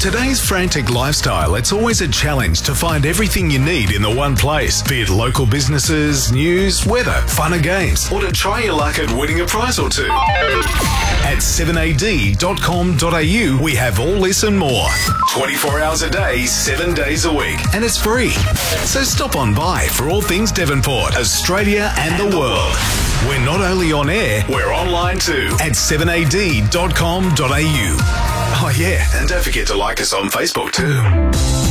today's frantic lifestyle, it's always a challenge to find everything you need in the one place, be it local businesses, news, weather, fun and games, or to try your luck at winning a prize or two. At 7ad.com.au, we have all this and more. 24 hours a day, 7 days a week, and it's free. So stop on by for all things Devonport, Australia and the world. We're not only on air, we're online too at 7ad.com.au. Oh yeah, and don't forget to like us on Facebook too.